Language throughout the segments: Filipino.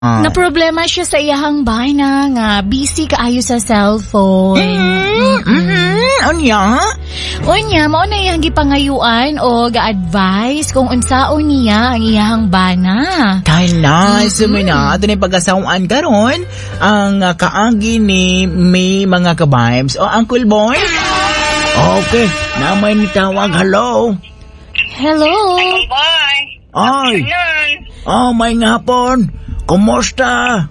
Na problema siya sa iyahang bana nga busy kaayo sa cellphone. Anya? Unya, mao na iyang gipangayuan o ga-advise kung unsaon niya ang iyahang bana. Kala, sumina, ito na yung pag-asawaan karon ang kaagi ni may mga ka-vibes. O, Uncle Boy? Okay, namay ni tawag, hello. Hello? Bye. Ay, may nga hapon. Kumusta?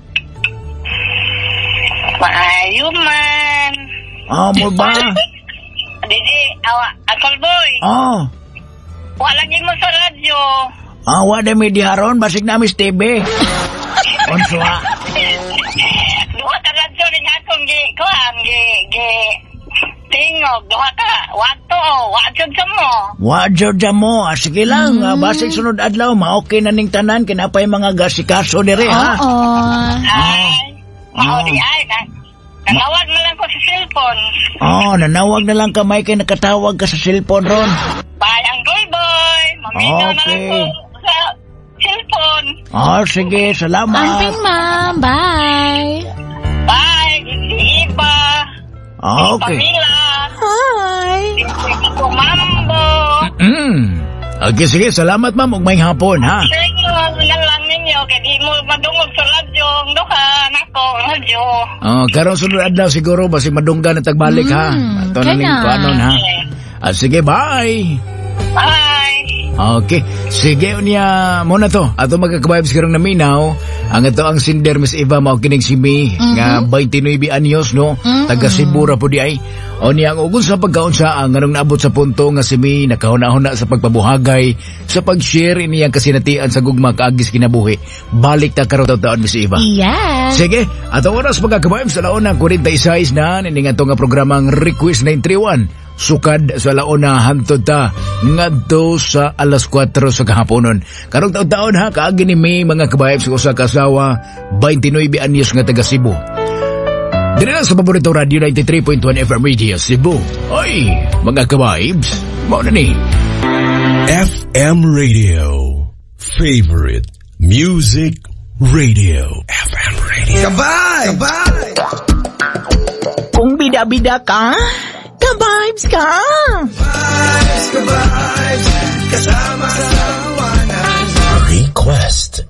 Maayo man. Mo ba? Didi, Uncle Boy. Wala gid mo sa radyo. Wala may diharon, basig na Miss TV. Onswa. Duha ka radyo rin atong gi tingog. Duha ka, wajod sa mo. Wajod sa mo. Sige lang, basig sunod adlaw, ma-okay na ning tanan, kinapay mga gasikaso dire, ha? Maudi ay. Nanawag na lang ko sa cellphone. Nanawag na lang kamay kay nakatawag ka sa cellphone ron. Bye, Uncle Boy. Maminaw na lang ko sa cellphone. Sige, salamat. Amping, ma'am. Bye. Bye, si Iba. Okay. Pamila. Hi. Si Mambo. Okay, sige, salamat ma'am, ug may hapon, ha? Sa inyo, lang ninyo, kaya di mo madungog sa radyo. Ang duka, nako, radyo. Karon sunod adlaw siguro, basig madunggan na tagbalik, ha? Ato na ning kuanon, ha? Sige, bye. Bye. Okay, sige unya mo na to. Ato magka-vibes karong naminaw. Ang ato ang sinder Miss Eva mao kining si May nga 29 anyos no. Taga Cebu ra po di ay. O niya ang ugon sa pagkaunsa ang anong naabot sa punto nga si May nakahuna-huna sa pagpabuhagay sa pag-share iniyang kasinatian sa gugma kaagis kinabuhi. Balik ta karon taon Miss Eva. Yes. Sige, ato oras magka-vibes sa laon ng 46 na ning ato nga programang Request 931. Sukad sa laona hantod ta ngadto sa alas 4 sa kahaponon. Karong taon-taon ha kaagi ni May mga kabayab sa usa ka asawa 29 anyos nga taga Cebu. Dili lang sa paborito radio 93.1 FM Radio Cebu. Oy, mga kabayabs, mao na ni FM Radio. Favorite Music Radio. FM Radio. Kabay! Kung bida-bida ka, ka-vibes ka! Vibes, ka-vibes, kasama sa tawanan. Request